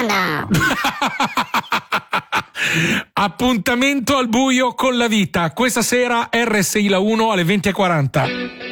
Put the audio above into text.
Milano. Appuntamento al buio con la vita. Questa sera RSI La 1 alle 20:40.